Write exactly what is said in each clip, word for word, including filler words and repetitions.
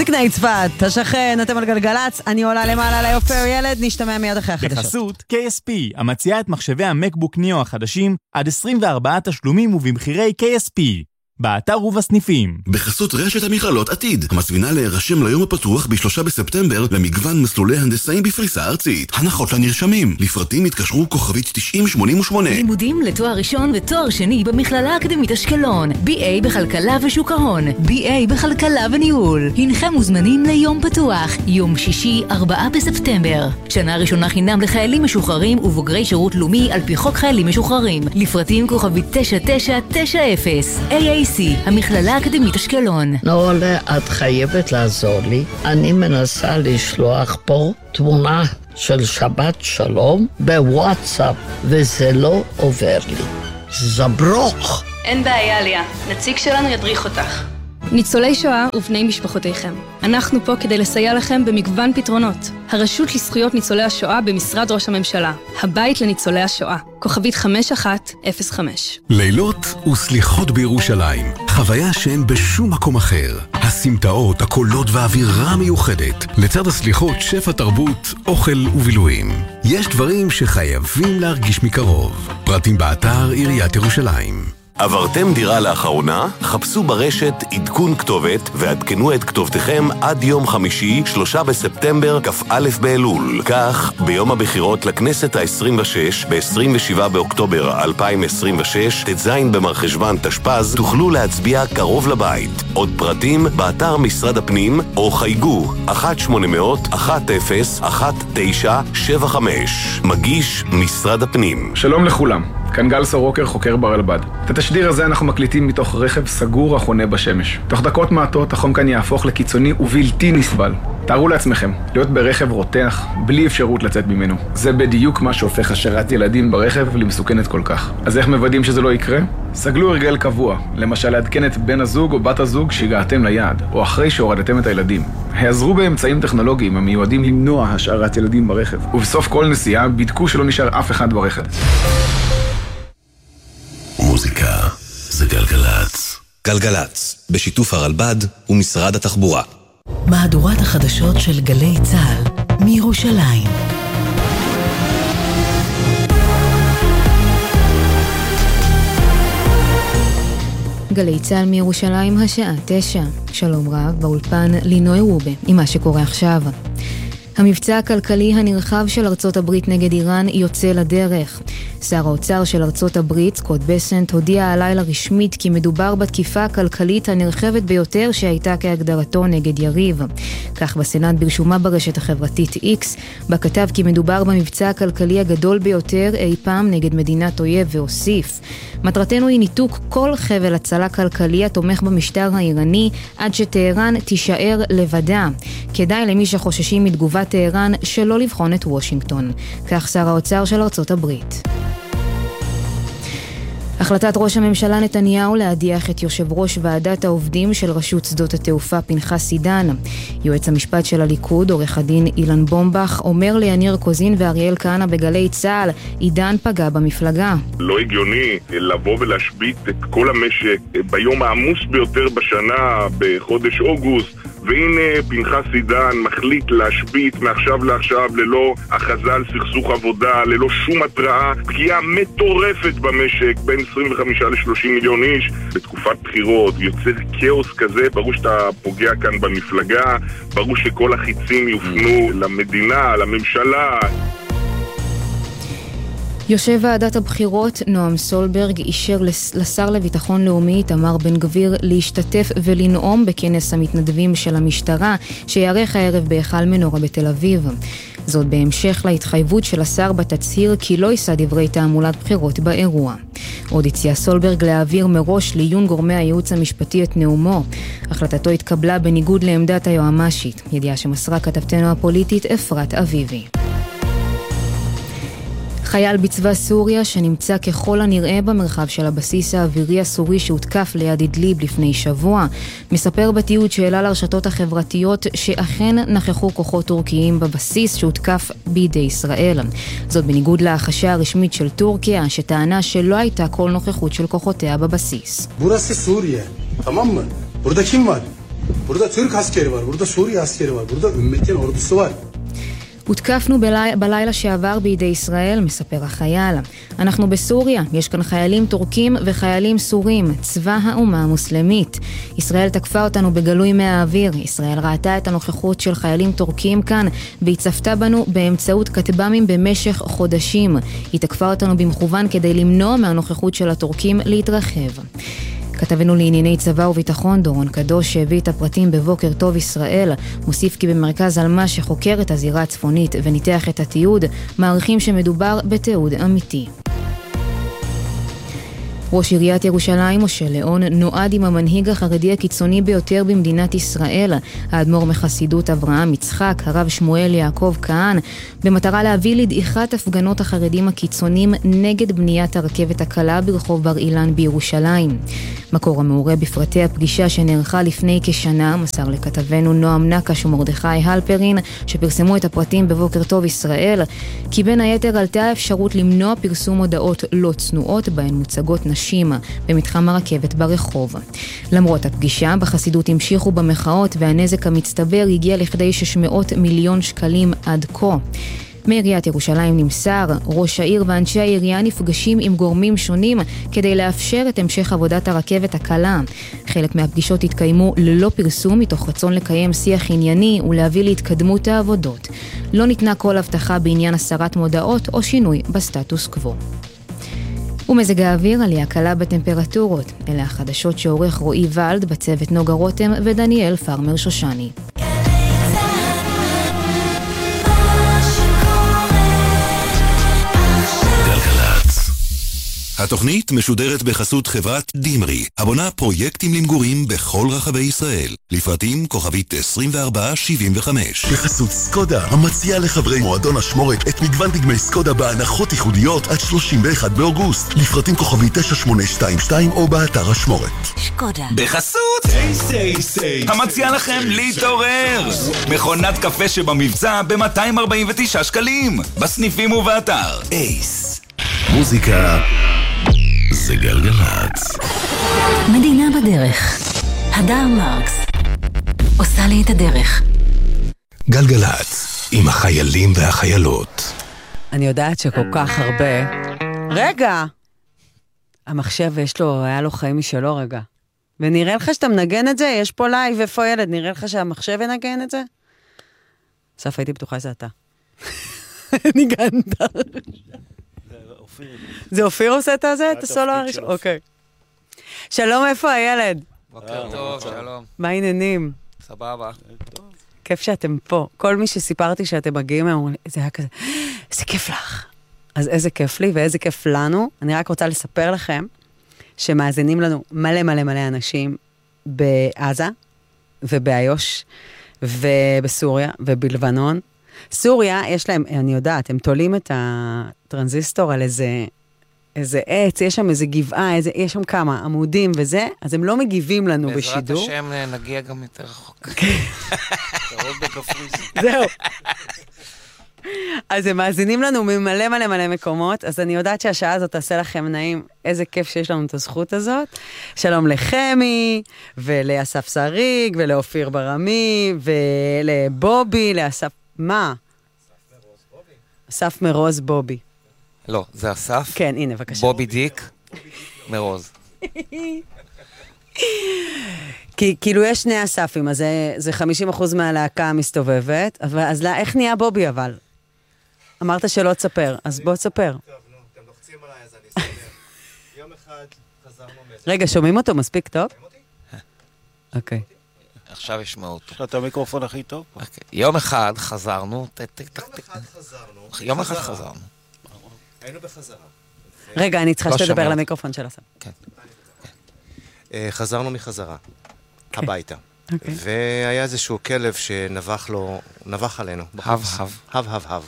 זקני צפת, השכן, אתם על גלגלץ, אני עולה למעלה ליופר ילד, נשתמע מיד אחרי החדשות. בחסות קיי אס פי, המציעה את מחשבי המקבוק ניאו החדשים עד עשרים וארבעה תשלומים ובמחירי קיי אס פי. באתר ובסניפים. בחסות רשת המכללות עתיד, המזמינה להירשם ליום הפתוח בשלושה בספטמבר למגוון מסלולי הנדסאים בפריסה ארצית. הנחות לנרשמים, לפרטים התקשרו כוכבית תשעים שמונים ושמונה. לימודים לתואר ראשון ותואר שני במכללה האקדמית אשקלון, בי איי בכלכלה ושוק ההון, בי איי בכלכלה וניהול. הנכם מוזמנים ליום פתוח, יום שישי ארבעה בספטמבר. שנה ראשונה חינם לחיילים משוחררים ובוגרי שירות לאומי על פי חוק חיילים משוחררים. לפרטים כוכבית תשע תשע תשע אפס. איי איי סי, המכללה האקדמית אשקלון. נולה, את חייבת לעזור לי. אני מנסה לשלוח פה תמונה של שבת שלום בוואטסאפ, וזה לא עובר לי. זברוך. אין בעיה, ליה. נציג שלנו ידריך אותך. ניצולי שואה ובני משפחותיכם. אנחנו פה כדי לסייע לכם במגוון פתרונות. הרשות לזכויות ניצולי השואה במשרד ראש הממשלה. הבית לניצולי השואה. כוכבית חמש אחת אפס חמש. לילות וסליחות בירושלים. חוויה שאין בשום מקום אחר. הסמטאות, הקולות והאווירה מיוחדת. לצד הסליחות, שפע תרבות, אוכל ובילויים. יש דברים שחייבים להרגיש מקרוב. פרטים באתר עיריית ירושלים. עברתם דירה לאחרונה? חפשו ברשת עדכון כתובת ועדכנו את כתובתכם עד יום חמישי, שלושה בספטמבר, כ"א באלול. כך, ביום הבחירות לכנסת ה-עשרים ושש, ב-עשרים ושבעה באוקטובר אלפיים עשרים ושש, ט"ז במרחשוון תשפ"ז, תוכלו להצביע קרוב לבית. עוד פרטים באתר משרד הפנים או חייגו אחת שמונה אפס אפס אחת אפס אחת תשע שבע חמש. מגיש משרד הפנים. שלום לכולם. כאן גל סורוקר, חוקר ברלב"ד. את התשדיר הזה אנחנו מקליטים מתוך רכב סגור החונה בשמש. תוך דקות מעטות החום כאן יהפוך לקיצוני ובלתי נסבל. תארו לעצמכם, להיות ברכב רותח, בלי אפשרות לצאת ממנו. זה בדיוק מה שהופך השארת ילדים ברכב למסוכנת כל כך. אז איך מוודאים שזה לא יקרה? סגלו הרגל קבוע, למשל לעדכן את בן הזוג או בת הזוג שהגעתם ליעד, או אחרי שהורדתם את הילדים. העזרו באמצעים טכנולוגיים המיועדים למנוע השארת ילדים ברכב. ובסוף כל נסיעה בדקו שלא נשאר אף אחד ברכב. מוזיקה זה גלגלץ. גלגלץ, בשיתוף הרלב"ד ומשרד התחבורה. מהדורת החדשות של גלי צה"ל מירושלים. גלי צה"ל מירושלים, השעה תשע. שלום רב, באולפן לינוי רובה עם מה שקורה עכשיו. המבצע הכלכלי הנרחב של ארצות הברית נגד איראן יוצא לדרך. שר האוצר של ארצות הברית, סקוט בסנט, הודיע הלילה רשמית כי מדובר בתקיפה הכלכלית הנרחבת ביותר שהייתה כהגדרתו נגד יריב. כך בסנאט ברשומה ברשת החברתית X, בה כתב כי מדובר במבצע הכלכלי הגדול ביותר אי פעם נגד מדינת אויב, והוסיף: מטרתנו היא ניתוק כל חבל הצלה כלכלי התומך במשטר האיראני עד שטהרן תישאר לבדה. כדאי למי שחוששים מתגובת טהרן שלא לבחון את וושינגטון. כך שר האוצר של ארצות הברית. החלטת ראש הממשלה נתניהו להדיח את יושב ראש ועדת העובדים של רשות שדות התעופה פנחס עידן. יועץ המשפט של הליכוד, עורך הדין אילן בומבך, אומר ליניר קוזין ואריאל כהנא בגלי צה"ל, עידן פגע במפלגה. לא הגיוני לבוא ולהשבית את כל המשק ביום העמוס ביותר בשנה, בחודש אוגוסט, והנה פנחס עידן מחליט להשבית מעכשיו לעכשיו ללא הכרזה על סכסוך עבודה, ללא שום התראה, פגיעה מטורפת במשק, בין עשרים וחמישה לשלושים מיליון איש בתקופת בחירות, יוצר כאוס כזה. ברור שאתה פוגע כאן במפלגה, ברור שכל החיצים יופנו למדינה, לממשלה. יושב ועדת הבחירות נועם סולברג אישר לשר לביטחון לאומי תמר בן גביר להשתתף ולנאום בכנס המתנדבים של המשטרה שיערך הערב בהיכל מנורה בתל אביב. זאת בהמשך להתחייבות של השר בתצהיר כי לא יישא דברי תעמולת בחירות באירוע. עוד הציע סולברג להעביר מראש לעיון גורמי הייעוץ המשפטי את נאומו. החלטתו התקבלה בניגוד לעמדת היועמ"שית, ידיעה שמסרה כתבתנו הפוליטית אפרת אביבי. חייל בצבא סוריה שנמצא ככל הנראה במרחב של הבסיס האווירי הסורי שהותקף ליד אידליב לפני שבוע, מספר בתיעוד שהעלה לרשתות החברתיות שאכן נכחו כוחות טורקיים בבסיס שהותקף בידי ישראל. זאת בניגוד להחשה הרשמית של טורקיה שטענה שלא הייתה כל נוכחות של כוחותיה בבסיס. Burası Suriye. Tamam mı? Burada kim var? Burada Türk askeri var, burada Suriye askeri var, burada ümmetin ordusu var. הותקפנו בלי... בלילה שעבר בידי ישראל, מספר החייל. אנחנו בסוריה, יש כאן חיילים טורקים וחיילים סורים, צבא האומה המוסלמית. ישראל תקפה אותנו בגלוי מהאוויר, ישראל ראתה את הנוכחות של חיילים טורקים כאן, והיא צפתה בנו באמצעות כטב"מים במשך חודשים. היא תקפה אותנו במכוון כדי למנוע מהנוכחות של הטורקים להתרחב. כתבנו לענייני צבא וביטחון דורון קדוש שהביא את הפרטים בבוקר טוב ישראל, מוסיף כי במרכז אלמה שחוקר את הזירה הצפונית וניתח את התיעוד, מעריכים שמדובר בתיעוד אמיתי. ראש עיריית ירושלים משה ליאון נועד עם המנהיג החרדי הקיצוני ביותר במדינת ישראל, האדמו"ר מחסידות אברהם יצחק, הרב שמואל יעקב כהן, במטרה להביא לדעיכת הפגנות החרדים הקיצונים נגד בניית הרכבת הקלה ברחוב בר אילן בירושלים. מקור המעורה בפרטי הפגישה שנערכה לפני כשנה מסר לכתבנו נועם נקש ומרדכי הלפרין, שפרסמו את הפרטים בבוקר טוב ישראל, כי בין היתר עלתה האפשרות למנוע פרסום הודעות לא צנועות בהן מוצגות נשים במתחם הרכבת ברחוב. למרות הפגישה, בחסידות המשיכו במחאות והנזק המצטבר הגיע לכדי שש מאות מיליון שקלים עד כה. מעיריית ירושלים נמסר, ראש העיר ואנשי העירייה נפגשים עם גורמים שונים כדי לאפשר את המשך עבודת הרכבת הקלה. חלק מהפגישות התקיימו ללא פרסום מתוך רצון לקיים שיח ענייני ולהביא להתקדמות העבודות. לא ניתנה כל הבטחה בעניין הסרת מודעות או שינוי בסטטוס קוו. ומזג האוויר, עלייה קלה בטמפרטורות. אלה החדשות שעורך רועי ולד, בצוות נוגה רותם ודניאל פרמר שושני. התוכנית משודרת בחסות חברת דימרי, הבונה פרויקטים למגורים בכל רחבי ישראל. לפרטים כוכבית עשרים וארבע שבעים וחמש. בחסות סקודה, המציעה לחברי מועדון השמורת את מגוון דגמי סקודה בהנחות ייחודיות עד שלושים ואחד באוגוסט. לפרטים כוכבית תשע שמונה שתיים שתיים או באתר השמורת. סקודה. בחסות סי סי סי, המציעה לכם להתעורר. מכונת קפה שבמבצע ב-מאתיים ארבעים ותשעה שקלים. בסניפים ובאתר. אייס. מוזיקה זה גלגלצ. מדינה בדרך. הדר מרקס עושה לי את הדרך. גלגלצ עם החיילים והחיילות. אני יודעת שכל כך הרבה... רגע! המחשב יש לו, היה לו חיים משלו רגע. ונראה לך שאתה מנגן את זה? יש פה לייב, איפה ילד? נראה לך שהמחשב ינגן את זה? סף, הייתי בטוחה שזה אתה. ניגנת. זה אופיר עושה את זה? את הסולו הראשון? אוקיי. שלום, איפה הילד? בוקר טוב, שלום. מה העניינים? סבבה. כיף שאתם פה. כל מי שסיפרתי שאתם מגיעים, אמרו לי, זה היה כזה, איזה כיף לך. אז איזה כיף לי ואיזה כיף לנו. אני רק רוצה לספר לכם שמאזינים לנו מלא מלא מלא אנשים בעזה ובאיו"ש ובסוריה ובלבנון. סוריה, יש להם, אני יודעת, הם תולים את הטרנזיסטור על איזה, איזה עץ, יש שם איזה גבעה, איזה, יש שם כמה עמודים וזה, אז הם לא מגיבים לנו בעזרת בשידור. בעזרת השם נגיע גם יותר רחוק. תראות בקפריסין. זהו. אז הם מאזינים לנו ממלא מלא מלא מקומות, אז אני יודעת שהשעה הזאת תעשה לכם נעים, איזה כיף שיש לנו את הזכות הזאת. שלום לחמי, ולאסף שריג, ולאופיר ברמי, ולבובי, לאסף... מה? אסף מרוז בובי. לא, זה אסף. כן, הנה, בבקשה. בובי דיק מרוז. כי כאילו יש שני אספים, אז זה, זה חמישים אחוז מהלהקה המסתובבת, אבל, אז לא, איך נהיה בובי אבל? אמרת שלא תספר, אז בוא תספר. טוב, נו, אתם לוחצים עליי, אז אני אספר. יום אחד חזרנו מאיזה... רגע, שומעים אותו מספיק טוב? אוקיי. עכשיו ישמעו אותו. יש לו את המיקרופון הכי טוב. יום אחד חזרנו. יום אחד חזרנו. יום אחד חזרנו. היינו בחזרה. רגע, אני צריכה שתדבר למיקרופון של אסף. כן. חזרנו מחזרה, הביתה. והיה איזשהו כלב שנבח לו, נבח עלינו. הב הב. הב הב הב.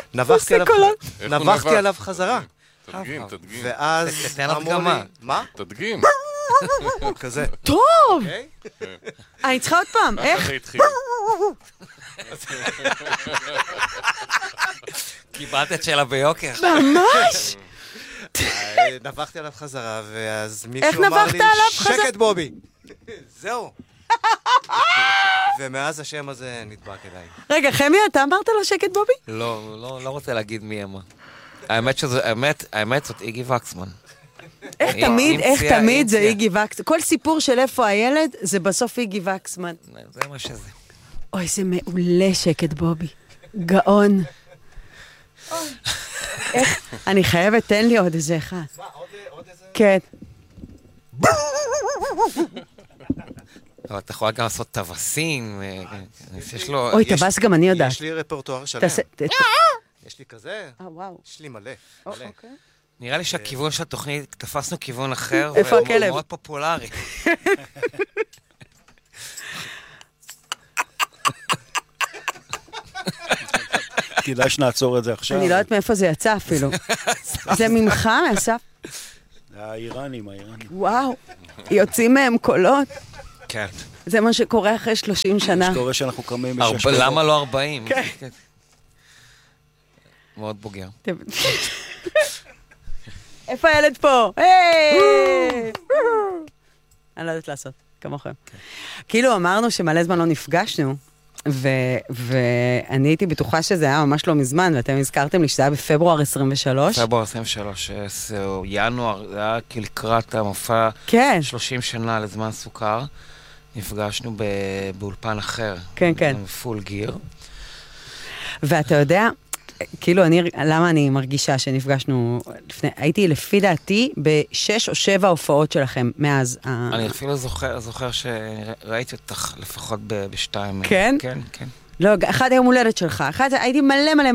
נבחתי עליו חזרה. תדגים, תדגים. ואז אמרו לי, מה? תדגים. כזה. טוב! אני צריכה עוד פעם, איך? קיבלת את שלה ביוקר. ממש! נבחתי עליו חזרה, ואז מישהו אמר לי, שקט בובי. זהו. ומאז השם הזה נדבק אליי. רגע, חמי, אתה אמרת לו שקט בובי? לא, לא, לא רוצה להגיד מי אמר. האמת שזה, האמת, האמת זאת איגי וקסמן. איך תמיד, איך תמיד זה איגי וקסמן. כל סיפור של איפה הילד, זה בסוף איגי וקסמן. זה מה שזה. אוי, זה מעולה שקט בובי. גאון. איך? אני חייבת, תן לי עוד איזה אחד. עוד איזה? כן. אתה יכולה גם לעשות טווסים, יש לו... אוי, טווס גם אני יודעת. יש לי רפרטואר שלם. יש לי כזה? אה, וואו. יש לי מלא. נראה לי שהכיוון של התוכנית, תפסנו כיוון אחר. איפה הכלב? מאוד פופולרי. כדאי שנעצור את זה עכשיו. אני לא יודעת מאיפה זה יצא אפילו. זה ממך, מאסף? האיראנים, האיראנים. וואו, יוצאים מהם קולות. כן. זה מה שקורה אחרי שלושים שנה. שקורה שאנחנו קמים בשש... למה לא ארבעים? כן. מאוד בוגר. איפה הילד פה? אני לא יודעת לעשות, כמוכם. כאילו אמרנו שמלא זמן לא נפגשנו, ואני הייתי בטוחה שזה היה ממש לא מזמן, ואתם הזכרתם לי שזה היה בפברואר עשרים ושלוש. פברואר עשרים ושלוש, ינואר, זה היה לקראת המופע שלושים שנה לזמן סוכר. נפגשנו באולפן אחר. כן, כן. פול גיר. ואתה יודע, כאילו, אני, למה אני מרגישה שנפגשנו לפני, הייתי לפי דעתי בשש או שבע הופעות שלכם מאז. אני אפילו זוכר, זוכר שראיתי אותך לפחות בשתיים. כן? כן, כן. לא, אחד היום הולדת שלך, אחד, הייתי מלא מלא